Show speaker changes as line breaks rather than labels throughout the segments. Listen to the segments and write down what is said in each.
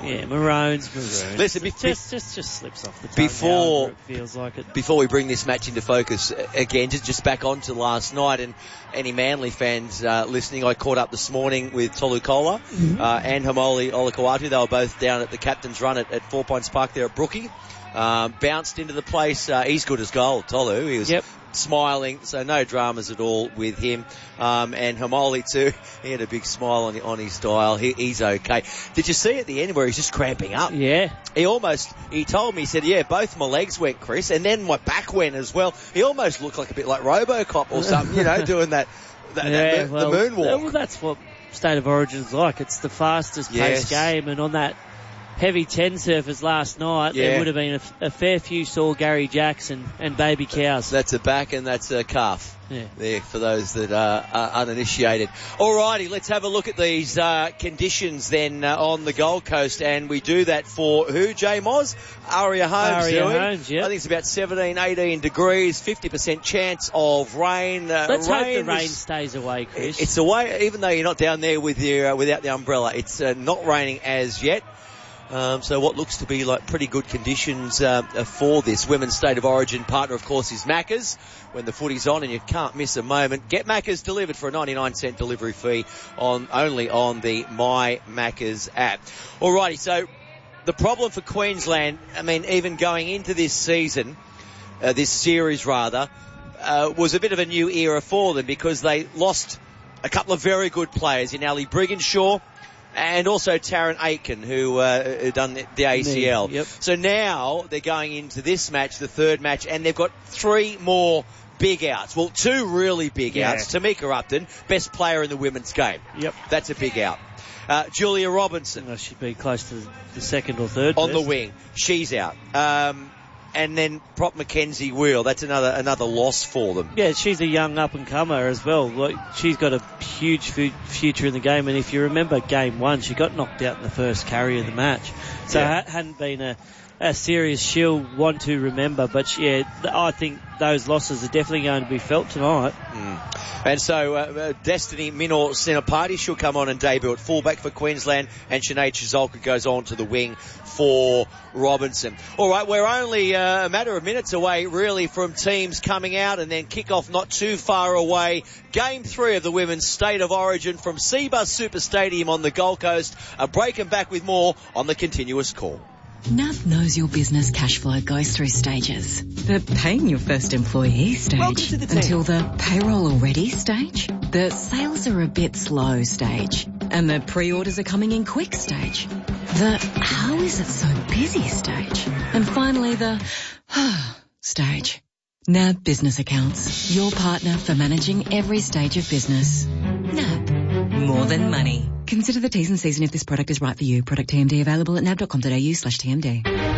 Yeah, maroons.
Listen,
it just slips off the tongue. It feels like it.
Before we bring this match into focus again, just back on to last night, and any Manly fans listening, I caught up this morning with Tolu Kola and Hamoli Olakawatu. They were both down at the captain's run at 4 Points Park there at Brookie. Bounced into the place. He's good as gold, Tolu. He was smiling, so no dramas at all with him. And Hamoli too, he had a big smile on his style. He's okay. Did you see at the end where he's just cramping up?
Yeah.
He told me, he said, yeah, both my legs went, Chris, and then my back went as well. He almost looked like a bit like RoboCop or something, doing the moonwalk.
Well, that's what State of Origin's like. It's the fastest paced game, and on that heavy 10 surface last night, there would have been a fair few sore Gary Jackson and baby cows.
That's a back and that's a calf.
Yeah.
There for those that are uninitiated. Alrighty, let's have a look at these conditions then on the Gold Coast, and we do that for who, J Moz? Aria Holmes.
Yeah.
I think it's about 17, 18 degrees, 50% chance of rain.
Let's hope the rain stays away, Chris.
It's away, even though you're not down there with your without the umbrella. It's not raining as yet. So what looks to be like pretty good conditions for this. Women's State of Origin partner, of course, is Macca's. When the footy's on, and you can't miss a moment, get Macca's delivered for a 99-cent delivery fee only on the My Macca's app. Alrighty, so the problem for Queensland, I mean, even going into this season, this series rather, was a bit of a new era for them because they lost a couple of very good players in Ali Brigginshaw and also Taryn Aitken, who done the ACL.
Yep.
So now they're going into this match, the third match, and they've got three more big outs. Well, two really big outs. Tamika Upton, best player in the women's game.
Yep.
That's a big out. Julia Robinson.
She'd be close to the second or third.
On the wing. She's out. And then Prop Mackenzie Wheel. That's another loss for them.
Yeah, she's a young up-and-comer as well. Like, she's got a huge future in the game, and if you remember game one, she got knocked out in the first carry of the match. So it hadn't been a serious she'll want to remember, but I think those losses are definitely going to be felt tonight.
And so Destiny Minor-Senapati, she'll come on and debut at fullback for Queensland, and Sinead Chizolka goes on to the wing for Robinson. All right, we're only a matter of minutes away, really, from teams coming out, and then kick-off not too far away. Game 3 of the Women's State of Origin from Cbus Super Stadium on the Gold Coast. A break and back with more on the Continuous Call.
NAB knows your business cash flow goes through stages. The paying your first employee stage until the payroll already stage. The sales are a bit slow stage. And the pre-orders are coming in quick stage. The how is it so busy stage. And finally the stage. NAB Business Accounts. Your partner for managing every stage of business. NAB. More than money. Consider the T's and C's and if this product is right for you. Product TMD available at nab.com.au/TMD.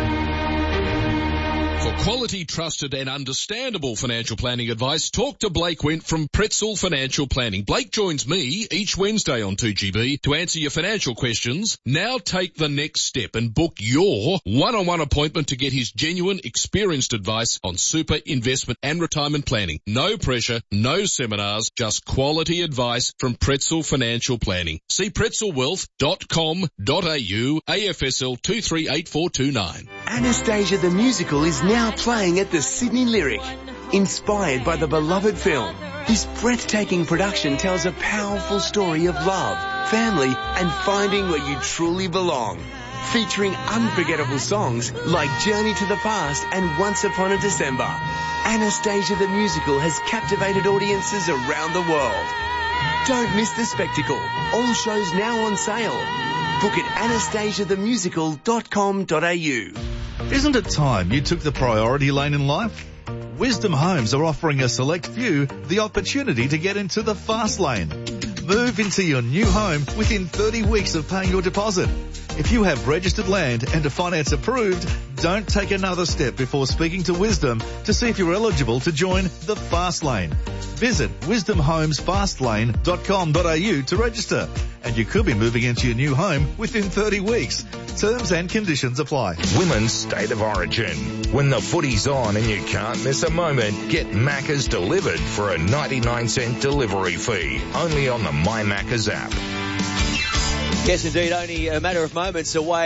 For quality, trusted and understandable financial planning advice, talk to Blake Wint from Pretzel Financial Planning. Blake joins me each Wednesday on 2GB to answer your financial questions. Now take the next step and book your one-on-one appointment to get his genuine, experienced advice on super, investment and retirement planning. No pressure, no seminars, just quality advice from Pretzel Financial Planning. See pretzelwealth.com.au, AFSL 238429.
Anastasia the Musical is now playing at the Sydney Lyric. Inspired by the beloved film, this breathtaking production tells a powerful story of love, family, and finding where you truly belong. Featuring unforgettable songs like Journey to the Past and Once Upon a December. Anastasia the Musical has captivated audiences around the world. Don't miss the spectacle. All shows now on sale. Book at anastasiathemusical.com.au.
Isn't it time you took the priority lane in life? Wisdom Homes are offering a select few the opportunity to get into the fast lane. Move into your new home within 30 weeks of paying your deposit. If you have registered land and a finance approved, don't take another step before speaking to Wisdom to see if you're eligible to join the fast lane. Visit wisdomhomesfastlane.com.au to register, and you could be moving into your new home within 30 weeks. Terms and conditions apply.
Women's State of Origin. When the footy's on and you can't miss a moment, get Macca's delivered for a 99-cent delivery fee. Only on the My Macca's app.
Yes, indeed, only a matter of moments away.